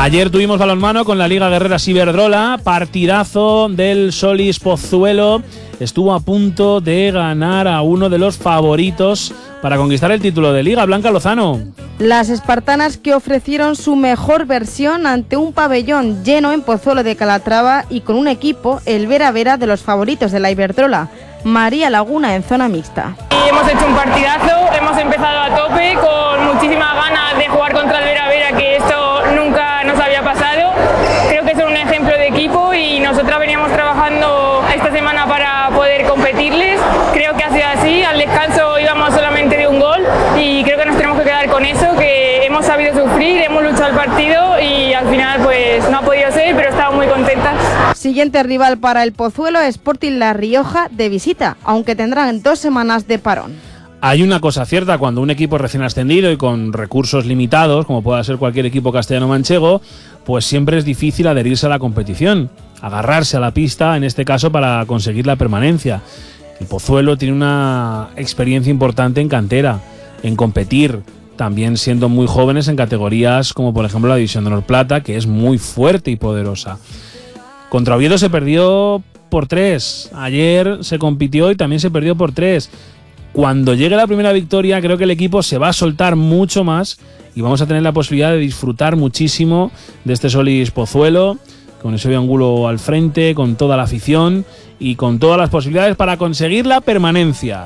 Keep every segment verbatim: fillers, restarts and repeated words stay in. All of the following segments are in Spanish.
Ayer tuvimos balonmano con la Liga Guerreras Iberdrola, partidazo del Solís Pozuelo. Estuvo a punto de ganar a uno de los favoritos para conquistar el título de Liga. Blanca Lozano. Las espartanas que ofrecieron su mejor versión ante un pabellón lleno en Pozuelo de Calatrava y con un equipo, el Vera Vera, de los favoritos de la Iberdrola. María Laguna en zona mixta. Y hemos hecho un partidazo, hemos empezado a tope con muchísimas ganas de jugar contra el Vera Vera, que esto nunca nos había pasado. Creo que son un ejemplo de equipo y nosotras veníamos trabajando esta semana para poder competirles. Creo que ha sido así, al descanso íbamos solamente de un gol y creo que nos tenemos que quedar con eso, que hemos sabido sufrir, hemos luchado el partido y al final pues no ha podido ser, pero estamos muy contentas. Siguiente rival para el Pozuelo, Sporting La Rioja de visita, aunque tendrán dos semanas de parón. Hay una cosa cierta, cuando un equipo recién ascendido y con recursos limitados, como pueda ser cualquier equipo castellano-manchego, pues siempre es difícil adherirse a la competición, agarrarse a la pista, en este caso para conseguir la permanencia. El Pozuelo tiene una experiencia importante en cantera, en competir, también siendo muy jóvenes en categorías como por ejemplo la División de Honor Plata, que es muy fuerte y poderosa. Contra Oviedo se perdió por tres, ayer se compitió y también se perdió por tres. Cuando llegue la primera victoria, creo que el equipo se va a soltar mucho más y vamos a tener la posibilidad de disfrutar muchísimo de este Solís Pozuelo, con ese Angulo al frente, con toda la afición y con todas las posibilidades para conseguir la permanencia.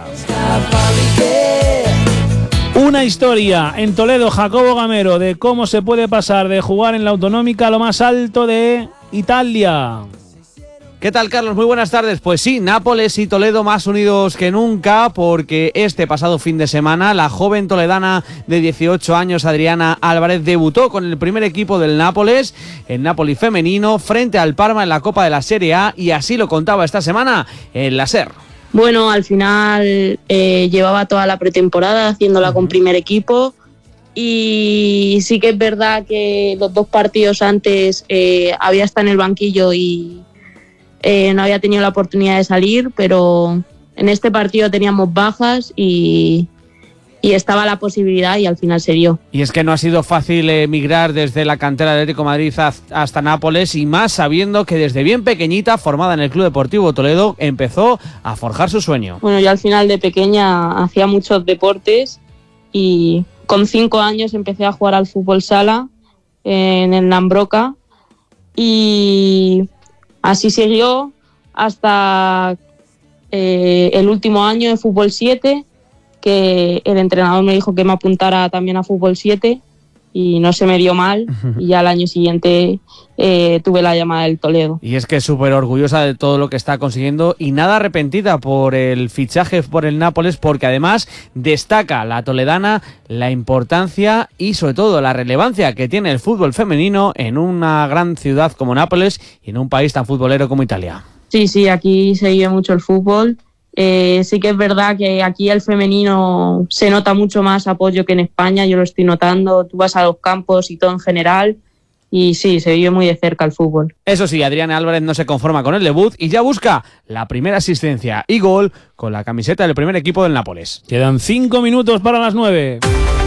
Una historia en Toledo, Jacobo Gamero, de cómo se puede pasar de jugar en la Autonómica a lo más alto de Italia. ¿Qué tal, Carlos? Muy buenas tardes. Pues sí, Nápoles y Toledo más unidos que nunca, porque este pasado fin de semana la joven toledana de dieciocho años, Adriana Álvarez, debutó con el primer equipo del Nápoles, el Napoli femenino, frente al Parma en la Copa de la Serie A, y así lo contaba esta semana en la SER. Bueno, al final eh, llevaba toda la pretemporada haciéndola con primer equipo, y sí que es verdad que los dos partidos antes eh, había estado en el banquillo y Eh, no había tenido la oportunidad de salir, pero en este partido teníamos bajas y, y estaba la posibilidad y al final se dio. Y es que no ha sido fácil emigrar desde la cantera de Atlético de Madrid hasta Nápoles, y más sabiendo que desde bien pequeñita, formada en el Club Deportivo Toledo, empezó a forjar su sueño. Bueno, yo al final de pequeña hacía muchos deportes y con cinco años empecé a jugar al fútbol sala en el Lambroca y así siguió hasta eh, el último año de fútbol siete, que el entrenador me dijo que me apuntara también a fútbol siete y no se me dio mal, y ya al año siguiente eh, tuve la llamada del Toledo. Y es que es súper orgullosa de todo lo que está consiguiendo y nada arrepentida por el fichaje por el Nápoles, porque además destaca la toledana la importancia y sobre todo la relevancia que tiene el fútbol femenino en una gran ciudad como Nápoles y en un país tan futbolero como Italia. Sí, sí, aquí se vive mucho el fútbol. Eh, sí que es verdad que aquí el femenino se nota mucho más apoyo que en España, yo lo estoy notando, tú vas a los campos y todo en general, y sí, se vive muy de cerca el fútbol. Eso sí, Adriana Álvarez no se conforma con el debut y ya busca la primera asistencia y gol con la camiseta del primer equipo del Nápoles. Quedan cinco minutos para las nueve.